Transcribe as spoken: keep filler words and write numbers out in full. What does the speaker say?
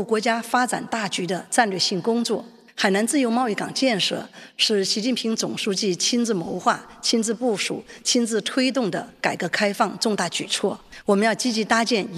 务国家发展大局的战略性工作。海南自由贸易港建设是习近平总书记亲自谋划、亲自部署、亲自推动的改革开放重大举措。我们要积极搭建